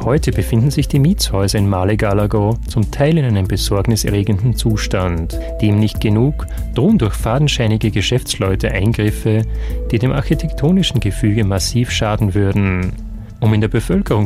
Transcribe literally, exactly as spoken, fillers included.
Heute befinden sich die Mietshäuser in Marle-Galago zum Teil in einem besorgniserregenden Zustand. Dem nicht genug, drohen durch fadenscheinige Geschäftsleute Eingriffe, die dem architektonischen Gefüge massiv schaden würden. Um in der Bevölkerung